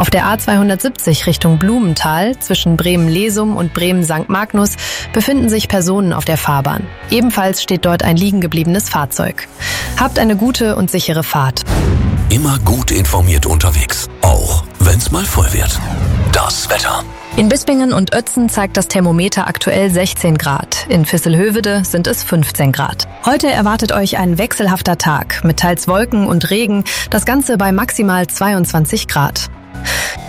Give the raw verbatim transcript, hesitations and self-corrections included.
Auf der A zweihundertsiebzig Richtung Blumenthal zwischen Bremen-Lesum und Bremen-Sankt Magnus befinden sich Personen auf der Fahrbahn. Ebenfalls steht dort ein liegen gebliebenes Fahrzeug. Habt eine gute und sichere Fahrt. Immer gut informiert unterwegs, auch wenn's mal voll wird. Das Wetter. In Bispingen und Ötzen zeigt das Thermometer aktuell sechzehn Grad. In Visselhövede sind es fünfzehn Grad. Heute erwartet euch ein wechselhafter Tag mit teils Wolken und Regen, das Ganze bei maximal zweiundzwanzig Grad.